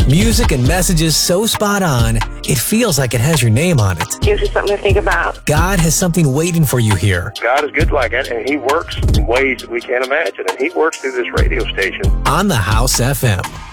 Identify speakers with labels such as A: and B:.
A: Music and messages so spot on, it feels like it has your name on it.
B: Gives you something to think about.
A: God has something waiting for you here.
C: God is good like that, and He works in ways that we can't imagine, and He works through this radio station.
A: On the House FM.